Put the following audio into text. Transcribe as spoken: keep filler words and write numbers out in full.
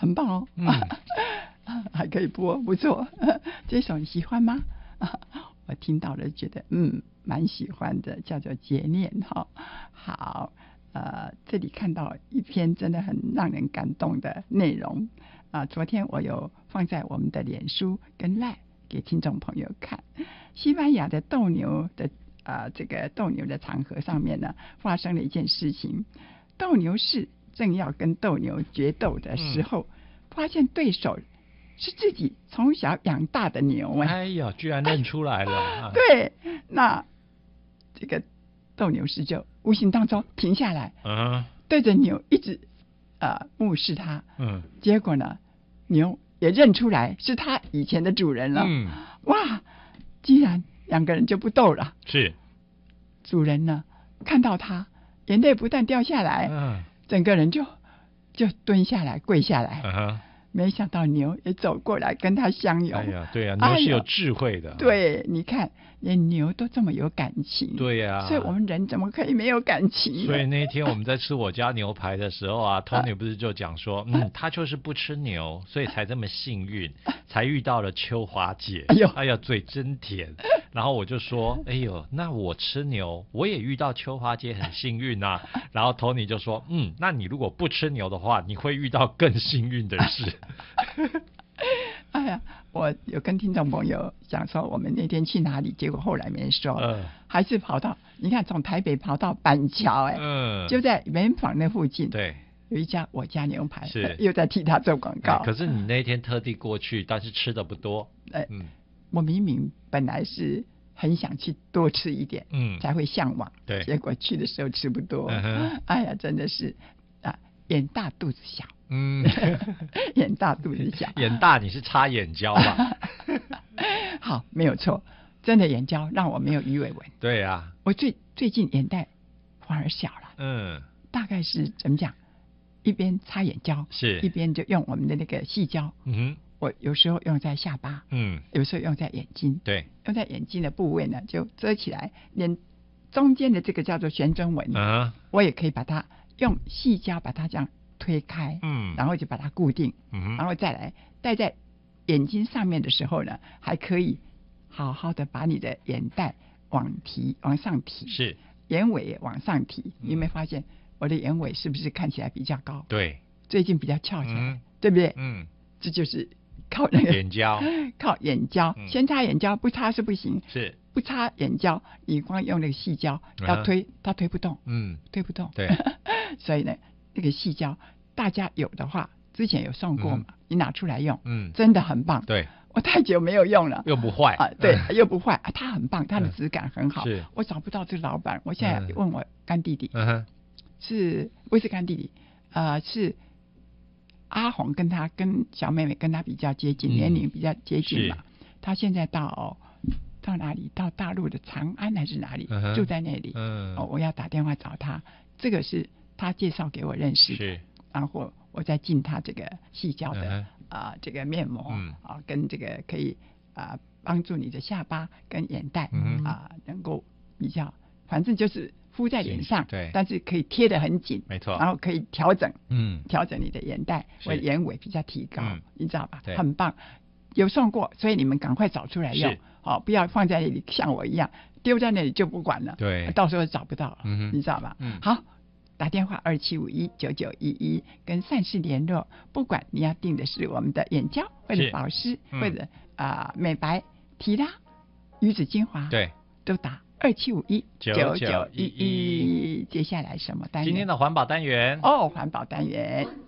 很棒哦，嗯，还可以播，不错。这首你喜欢吗？我听到了，觉得嗯蛮喜欢的，叫做《结念》哈。好，呃，这里看到一篇真的很让人感动的内容啊、呃，昨天我有放在我们的脸书跟 LINE 给听众朋友看。西班牙的斗牛的啊、呃、这个斗牛的场合上面呢，发生了一件事情，斗牛士正要跟斗牛决斗的时候，嗯、发现对手是自己从小养大的牛哎， 哎呀，居然认出来了！啊、 对，那这个斗牛士就无形当中停下来，嗯，对着牛一直呃目视他，嗯，结果呢，牛也认出来是他以前的主人了，嗯，哇，居然两个人就不斗了， 是， 主人呢看到他，眼泪不但掉下来，嗯，整个人就就蹲下来跪下来，嗯，没想到牛也走过来跟他相拥。 哎呀，对呀、啊，牛是有智慧的。哎、 对，你看，连牛都这么有感情。 对呀、啊， 所以我们人怎么可以没有感情？ 所以那天我们在吃我家牛排的时候啊，Tony 不是就讲说，嗯，他就是不吃牛，所以才这么幸运，才遇到了秋华姐。哎呦，哎呀，嘴真甜。然后我就说，哎呦，那我吃牛，我也遇到秋华姐，很幸运啊。然后 Tony 就说，嗯，那你如果不吃牛的话，你会遇到更幸运的事。 哎呀，我有跟听众朋友讲说，我们那天去哪里，结果后来没说，嗯、还是跑到，你看从台北跑到板桥，哎，嗯，就在圆坊那附近， 对， 有一家我家牛排， 是又在替他做广告、 哎。可是你那天特地过去，但是吃的不多， 哎，嗯，我明明本来是很想去多吃一点，嗯，才会向往， 对， 结果去的时候吃不多，嗯、哎呀，真的是啊，眼大肚子小。嗯，眼大肚子小， 眼大你是擦眼胶吧？ 好，没有错，真的眼胶让我没有鱼尾纹。 对呀、啊， 我最最近眼袋反而小了。嗯，大概是怎么讲？一边擦眼胶， 是一边就用我们的那个细胶。嗯哼，我有时候用在下巴，嗯，有时候用在眼睛。 对， 用在眼睛的部位呢，就遮起来，连中间的这个叫做悬针纹，嗯，我也可以把它用细胶把它这样推开，嗯，然后就把它固定，嗯，然后再来戴在眼睛上面的时候呢，还可以好好的把你的眼袋往提往上提， 是眼尾也往上提。嗯、你有没有发现我的眼尾是不是看起来比较高？ 对， 最近比较翘起来，嗯、对不对？嗯，这就是靠那个眼胶， 靠眼胶，嗯、先擦眼胶，不擦是不行， 是不擦眼胶，你光用那个细胶要推，嗯、它推不动， 嗯， 推不动， 对， 所以呢。那个细胶，大家有的话，之前有送过嘛？嗯、你拿出来用，嗯，真的很棒。 对， 我太久没有用了， 又不坏啊，对，嗯、又不坏、啊，它很棒，它的质感很好。 是， 我找不到这个老板，我现在问我干弟弟， 嗯、 是不是干弟弟？呃，是阿红跟他跟小妹妹跟他比较接近，嗯、年龄比较接近嘛。他现在到到哪里？到大陆的长安还是哪里？嗯、住在那里。嗯、哦，我要打电话找他。这个是。他介绍给我认识， 是， 然后我再进他这个细胶的啊、嗯呃、这个面膜，嗯啊跟这个可以啊帮助你的下巴跟眼袋啊、嗯呃、能够比较，反正就是敷在脸上， 对， 但是可以贴得很紧， 没错， 然后可以调整， 嗯， 调整你的眼袋或眼尾比较提高，嗯、你知道吧？ 对， 很棒，有送过，所以你们赶快找出来用，好、哦，不要放在那里像我一样丢在那里就不管了， 对， 到时候找不到了，嗯、你知道吧？ 嗯， 好。打电话二七五一九九一一跟善事联络，不管你要订的是我们的眼胶或者保湿、嗯、或者啊、呃、美白提拉鱼子精华， 对， 都打二七五一九九一一。接下来什么单元？ 今天的环保单元哦，环保单元。